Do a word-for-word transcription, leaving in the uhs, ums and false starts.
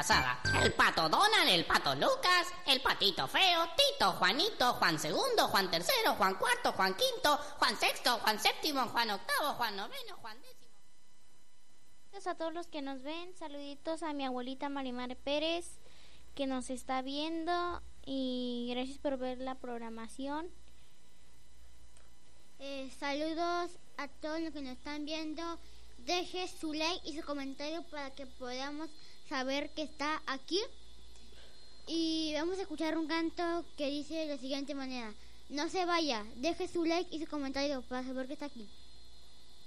pasada. El pato Donald, el pato Lucas, el patito feo, Tito, Juanito, Juan segundo, Juan tercero, Juan cuarto, Juan quinto, Juan sexto, Juan séptimo, Juan octavo, Juan noveno, Juan décimo. Saludos a todos los que nos ven, saluditos a mi abuelita Marimar Pérez, que nos está viendo, y gracias por ver la programación. Eh, saludos a todos los que nos están viendo. Deje su like y su comentario para que podamos saber que está aquí. Y vamos a escuchar un canto que dice de la siguiente manera: no se vaya, deje su like y su comentario para saber que está aquí.